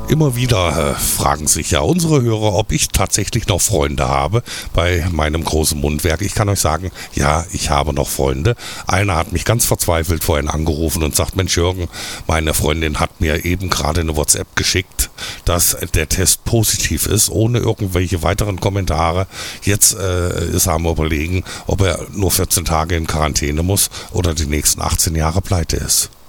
Immer wieder fragen sich ja unsere Hörer, ob ich tatsächlich noch Freunde habe bei meinem großen Mundwerk. Ich kann euch sagen, ja, ich habe noch Freunde. Einer hat mich ganz verzweifelt vorhin angerufen und sagt, Mensch Jürgen, meine Freundin hat mir eben gerade eine WhatsApp geschickt, dass der Test positiv ist, ohne irgendwelche weiteren Kommentare. Jetzt ist er am Überlegen, ob er nur 14 Tage in Quarantäne muss oder die nächsten 18 Jahre pleite ist.